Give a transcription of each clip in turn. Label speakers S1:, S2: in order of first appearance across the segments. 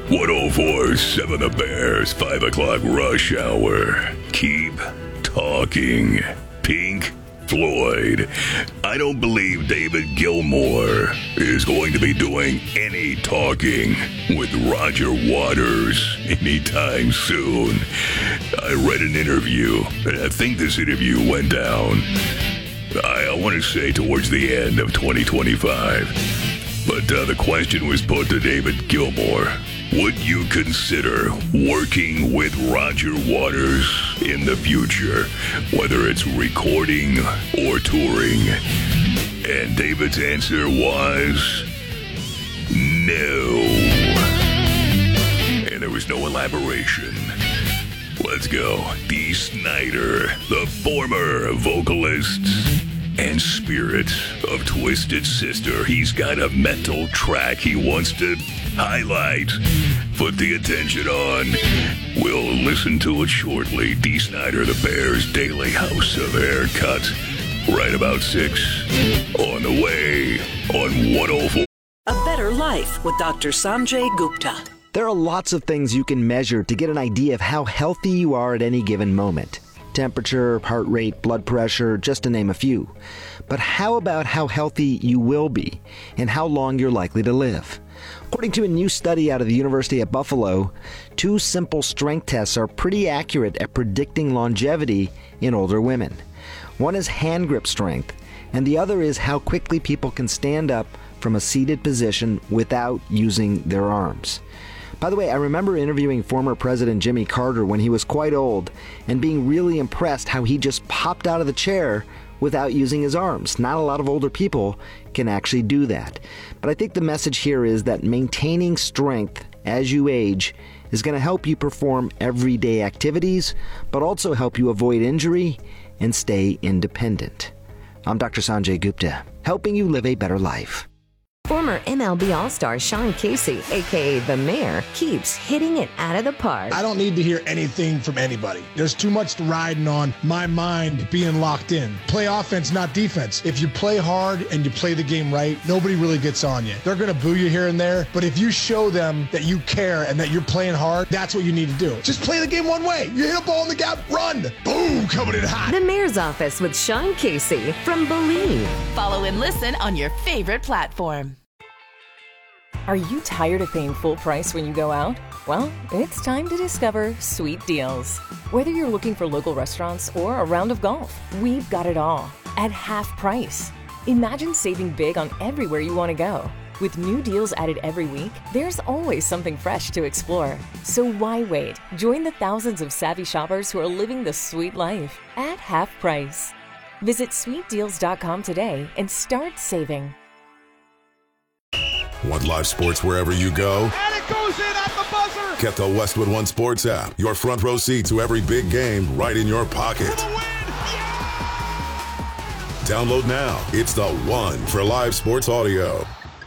S1: 104.7 The Bears, 5 o'clock rush hour. Keep talking. Pink Floyd. I don't believe David Gilmour is going to be doing any talking with Roger Waters anytime soon. I read an interview, and I think this interview went down, I want to say towards the end of 2025. But the question was put to David Gilmour. Would you consider working with Roger Waters in the future, whether it's recording or touring? And David's answer was no. And there was no elaboration. Let's go. Dee Snider, the former vocalist and spirit of Twisted Sister. He's got a metal track he wants to highlight. Put the attention on. We'll listen to it shortly. Dee Snider, the Bears' daily House of Haircut. Right about 6. On the way on 104.
S2: A Better Life with Dr. Sanjay Gupta.
S3: There are lots of things you can measure to get an idea of how healthy you are at any given moment. Temperature, heart rate, blood pressure, just to name a few. But how about how healthy you will be and how long you're likely to live? According to a new study out of the University of Buffalo, 2 simple strength tests are pretty accurate at predicting longevity in older women. One is hand grip strength, and the other is how quickly people can stand up from a seated position without using their arms. By the way, I remember interviewing former President Jimmy Carter when he was quite old and being really impressed how he just popped out of the chair without using his arms. Not a lot of older people can actually do that. But I think the message here is that maintaining strength as you age is going to help you perform everyday activities, but also help you avoid injury and stay independent. I'm Dr. Sanjay Gupta, helping you live a better life.
S4: Former MLB All-Star Sean Casey, a.k.a. The Mayor, keeps hitting it out of the park.
S5: I don't need to hear anything from anybody. There's too much riding on my mind being locked in. Play offense, not defense. If you play hard and you play the game right, nobody really gets on you. They're going to boo you here and there, but if you show them that you care and that you're playing hard, that's what you need to do. Just play the game one way. You hit a ball in the gap, run. Boom, coming in hot.
S4: The Mayor's Office with Sean Casey from Believe.
S6: Follow and listen on your favorite platform.
S7: Are you tired of paying full price when you go out? Well, it's time to discover Sweet Deals. Whether you're looking for local restaurants or a round of golf, we've got it all at half price. Imagine saving big on everywhere you want to go. With new deals added every week, there's always something fresh to explore. So why wait? Join the thousands of savvy shoppers who are living the sweet life at half price. Visit sweetdeals.com today and start saving.
S8: Want live sports wherever you go?
S9: And it goes in at the buzzer!
S8: Get the Westwood One Sports app. Your front row seat to every big game right in your pocket. Download now. It's the one for live sports audio.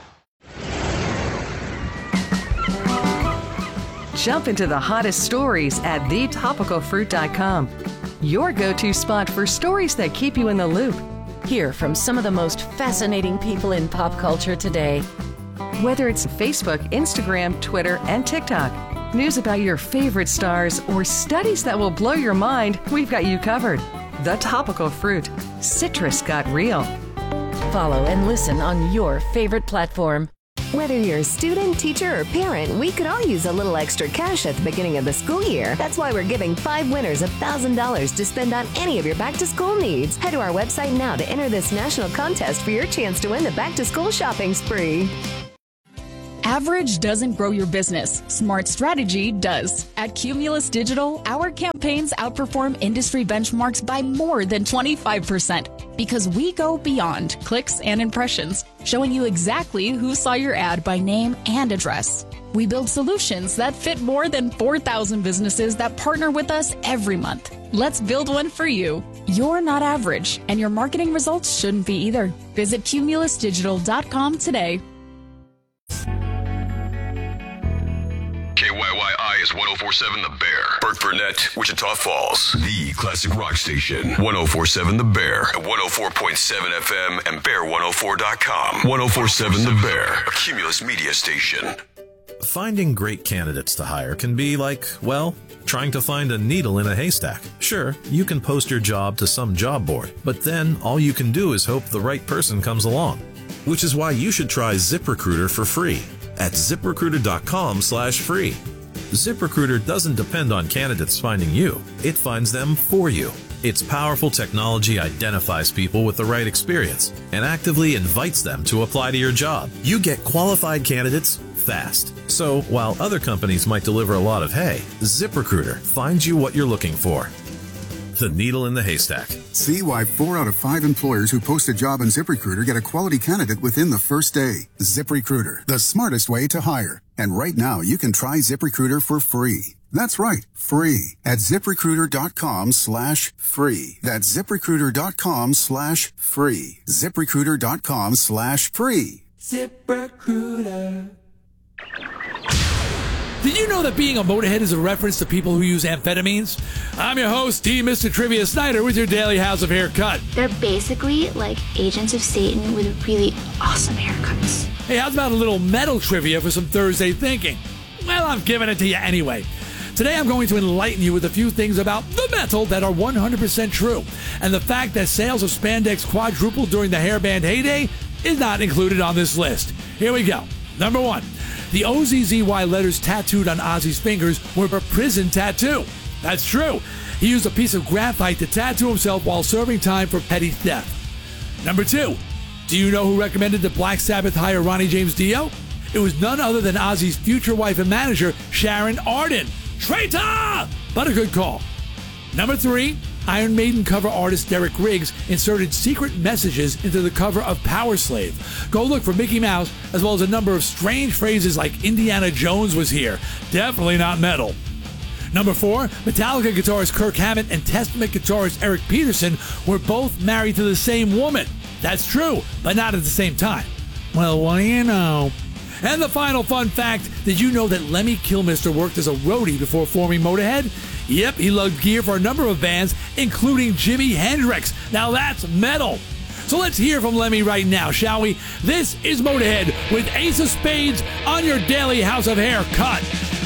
S10: Jump into the hottest stories at thetopicalfruit.com. Your go-to spot for stories that keep you in the loop.
S11: Hear from some of the most fascinating people in pop culture today.
S10: Whether it's Facebook, Instagram, Twitter, and TikTok, news about your favorite stars, or studies that will blow your mind, we've got you covered. The Topical Fruit. Citrus got real.
S11: Follow and listen on your favorite platform.
S4: Whether you're a student, teacher, or parent, we could all use a little extra cash at the beginning of the school year. That's why we're giving 5 winners $1,000 to spend on any of your back-to-school needs. Head to our website now to enter this national contest for your chance to win the back-to-school shopping spree.
S12: Average doesn't grow your business. Smart strategy does. At Cumulus Digital, our campaigns outperform industry benchmarks by more than 25% because we go beyond clicks and impressions, showing you exactly who saw your ad by name and address. We build solutions that fit more than 4,000 businesses that partner with us every month. Let's build one for you. You're not average, and your marketing results shouldn't be either. Visit cumulusdigital.com today.
S8: KYYI is 104.7 The Bear. Burt Burnett, Wichita Falls. The classic rock station. 104.7 The Bear. At 104.7 FM and Bear104.com. 104.7 The Bear. A Cumulus media station.
S13: Finding great candidates to hire can be like, well, trying to find a needle in a haystack. Sure, you can post your job to some job board, but then all you can do is hope the right person comes along. Which is why you should try ZipRecruiter for free at ZipRecruiter.com/free. ZipRecruiter doesn't depend on candidates finding you. It finds them for you. Its powerful technology identifies people with the right experience and actively invites them to apply to your job. You get qualified candidates fast. So while other companies might deliver a lot of hay, ZipRecruiter finds you what you're looking for. The needle in the haystack.
S14: See why 4 out of 5 employers who post a job on ZipRecruiter get a quality candidate within the first day. ZipRecruiter, the smartest way to hire. And right now, you can try ZipRecruiter for free. That's right, free at ZipRecruiter.com/free. That's ZipRecruiter.com/free. ZipRecruiter.com/free.
S15: ZipRecruiter. Did you know that being a motorhead is a reference to people who use amphetamines? I'm your host, D. Mr. Trivia Snyder, with your daily House of Hair cut.
S16: They're basically like agents of Satan with really awesome haircuts.
S15: Hey, how's about a little metal trivia for some Thursday thinking? Well, I'm giving it to you anyway. Today I'm going to enlighten you with a few things about the metal that are 100% true. And the fact that sales of spandex quadrupled during the hairband heyday is not included on this list. Here we go. Number 1. The OZZY letters tattooed on Ozzy's fingers were a prison tattoo. That's true. He used a piece of graphite to tattoo himself while serving time for petty theft. Number 2. Do you know who recommended that Black Sabbath hire Ronnie James Dio? It was none other than Ozzy's future wife and manager, Sharon Arden. Traitor! But a good call. Number 3. Iron Maiden cover artist Derek Riggs inserted secret messages into the cover of Power Slave. Go look for Mickey Mouse, as well as a number of strange phrases like Indiana Jones was here. Definitely not metal. Number 4, Metallica guitarist Kirk Hammett and Testament guitarist Eric Peterson were both married to the same woman. That's true, but not at the same time. Well, what do you know? And the final fun fact, did you know that Lemmy Kilmister worked as a roadie before forming Motorhead? Yep, he lugged gear for a number of bands, including Jimi Hendrix. Now that's metal. So let's hear from Lemmy right now, shall we? This is Motorhead with Ace of Spades on your daily House of Hair cut.